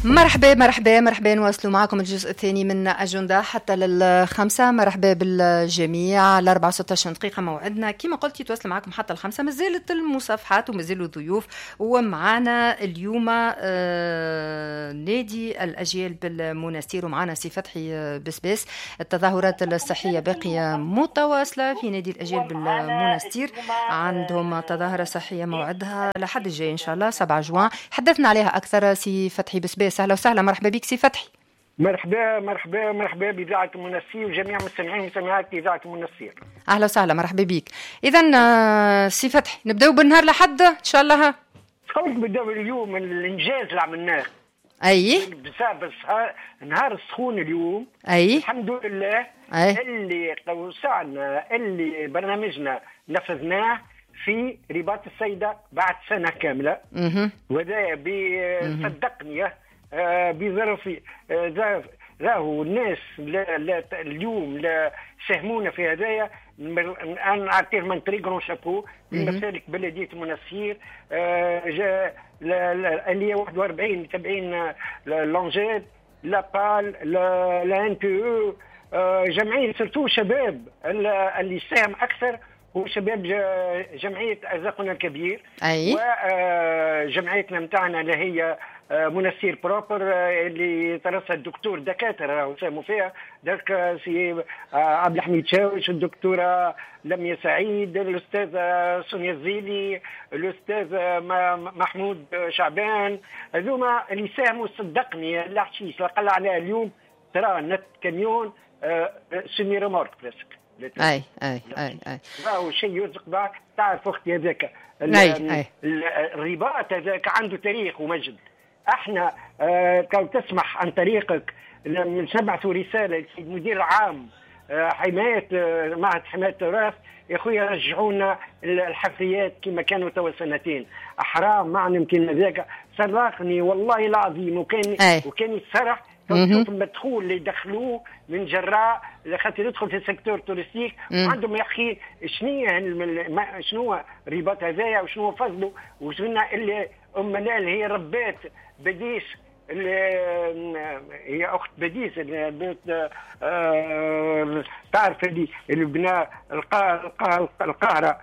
مرحبا نواصلوا معكم الجزء الثاني من أجندة حتى للخمسة. مرحبا بالجميع. 4:16 دقيقة موعدنا كما قلت يتواصل معكم حتى الخمسة. مازالت المصافحات ومازالوا ضيوف، ومعنا اليوم نادي الأجيال بالمنستير، ومعنا سي فتحي بسباس. التظاهرات الصحية باقية متواصلة في نادي الأجيال بالمنستير، عندهم تظاهرة صحية موعدها لحد الجاي إن شاء الله 7 جوان. حدثنا عليها أكثر سي فتحي بسباس. أهلا وسهلا، مرحبا بك سي فتحي. مرحبا بإذاعة المنستير وجميع مستمعين ومستمعات إذاعة المنستير. أهلا وسهلا، مرحبا بك. إذا سي فتحي نبدأ بالنهار لحد إن شاء الله. نبدأ اليوم الإنجاز اللي عملناه. بسبب نهار السخون اليوم. الحمد لله. اللي وسعنا اللي برنامجنا نفذناه في رباط السيدة بعد سنة كاملة. وذا صدقني بظرف راهو الناس اليوم ساهمونا في هدايا. انا اعطيهم من طريق شابو بمسالك بلديه المنستير اللي 41 تابعين لونجيد لابال لا ان بي او جمعيه سيرتو شباب اللي ساهم اكثر هو شباب جمعيه ارزاقنا الكبير. وجمعيتنا متاعنا اللي هي منستير بروبر اللي ترأسها الدكتور دكاتره وساهموا فيها ذاك سي عبد الحميد شاوش، الدكتوره لميا سعيد، الاستاذه سونيا الزيلي، الاستاذ محمود شعبان. هذوما اللي ساهموا صدقني الحشيش قال عليها اليوم ترى نت كاميون سيمي ريمورك بريسك. اي راهو شيء يرزق بعد. تعرف اختي هذاك الرباط هذاك عنده تاريخ ومجد. احنا كان تسمح عن طريقك نبعثوا رساله للسيد مدير العام حمايه معهد حمايه التراث يا خويا رجعونا الحفريات كما كانوا توا سنتين. حرام ما يمكن هذاك صرخني والله العظيم وكان يتصرح. شوف المدخول اللي دخلوه من جراء خاطر يدخل في السيكتور التورستيك وعندهم يحكي شنو رباط هذايا وشنو فضله وشنو اللي اللي هي ربات بديس اللي هي اخت بديس اللي تعرف اللي بناء القاهره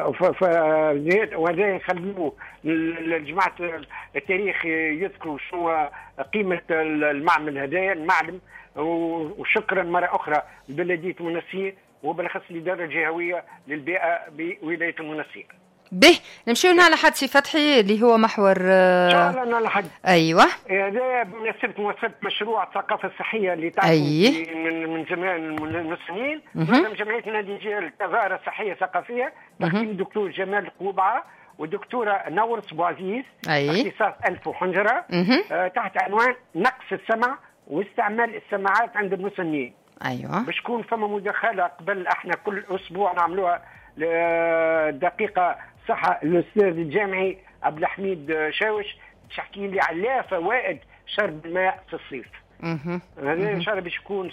وهذا يخلوه لجماعة التاريخ يذكروا شنو قيمة المعمل هذايا المعلم. وشكرا مرة أخرى لبلدية المنستير وبالأخص الإدارة الجهوية للبيئة بولاية المنستير. به نمشيو هنا لحد سي فتحي اللي هو محور إن شاء الله أنا لحد. أيوة هذا بمناسبة مؤسسة مشروع الثقافة الصحية اللي تعرفوا من زمان من السنين. جمعية نادي الجيال تظاهرة صحية ثقافية تحكيم الدكتور جمال قوبعة والدكتورة نورس بوعزيز اختصاص أنف وحنجرة تحت عنوان نقص السمع واستعمال السماعات عند المسنين. أيوة باش تكون فما مداخلة قبل احنا كل أسبوع نعملوها دقيقة صحة الأستاذ الجامعي عبد الحميد شاوش تحكي لي على فوائد شرب الماء في الصيف. هذا إن شاء الله باش يكون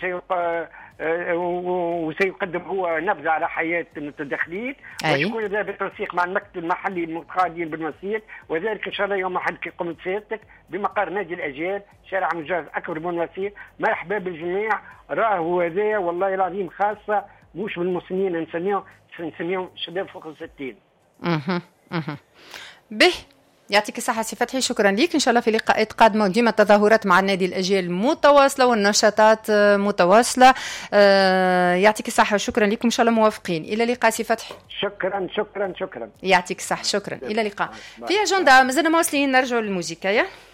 وسيقدم هو نبذة على حياة المتدخلين ويكون هذا بالتنسيق مع المكتب المحلي المتقاعدين بالمسير. وذلك إن شاء الله يوم أحد كي قمت سيادتك بمقر نادي الأجيال شارع مجاز أكبر بالمسير. مرحبا بالجميع. راهو هذا والله العظيم خاصة مش بالمسنين نسميهم شباب فوق 60. به يعطيك الصحة سي فتحي، شكرا لك. إن شاء الله في لقاءات قادمة وديما التظاهرات مع النادي الأجيال متواصلة والنشاطات متواصلة. يعطيك الصحة وشكرا لكم. إن شاء الله موافقين. إلى اللقاء سي فتحي. شكرا يعطيك الصحة، شكرا. إلى اللقاء. في أجندة مازلنا مواصلين، نرجع للموسيقى.